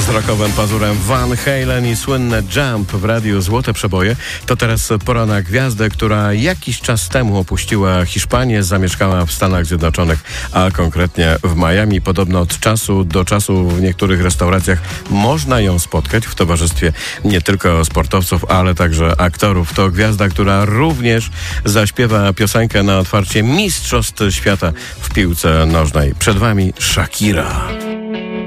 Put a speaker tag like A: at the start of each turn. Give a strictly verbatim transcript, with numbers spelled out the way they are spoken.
A: Z rockowym pazurem Van Halen i słynne Jump w radiu Złote Przeboje. To teraz pora na gwiazdę, która jakiś czas temu opuściła Hiszpanię, zamieszkała w Stanach Zjednoczonych, a konkretnie w Miami. Podobno od czasu do czasu w niektórych restauracjach można ją spotkać w towarzystwie nie tylko sportowców, ale także aktorów. To gwiazda, która również zaśpiewa piosenkę na otwarcie Mistrzostw Świata w piłce nożnej. Przed wami Shakira.